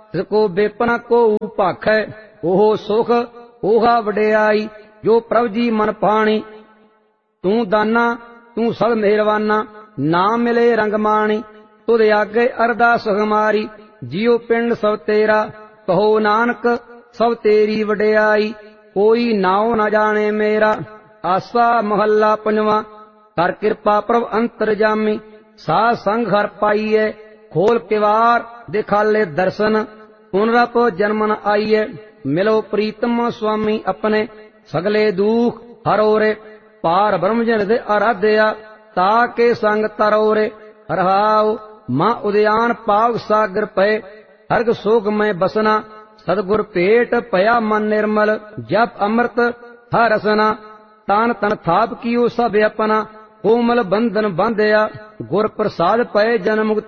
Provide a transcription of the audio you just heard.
तिसको बेपना को भाखै, ओहो सुख ओहा वडियाई। जो प्रभ जी मन पाणी, तू दाना तू सद मेहरवाना, नाम मिले रंग माणी। तुद आगे अरदास हमारी, जियो पिंड सब तेरा, कहो नानक सब तेरी वडियाई। कोई नाव न जाने मेरा, आसा महला पंजवा। कर कृपा प्रभ अंतरजामी, साध संग हर पाइए। खोल किवार दिखाले दर्शन, पुनरप जन्मन आइए। मिलो प्रीतम स्वामी अपने, सगले दुख हरो रे। पार ब्रह्म जन दे आराध्या, ताके संग तरो रे। रहाओ मां उद्यान पाव सागर पे, हर्ग सोग में बसना। सदगुर पेट पया मन निर्मल, जप अमृत हर रसना। तान तन थाप कियो सब अपना, कोमल बंधन बांधया। गुर प्रसाद पए जन मुक्ति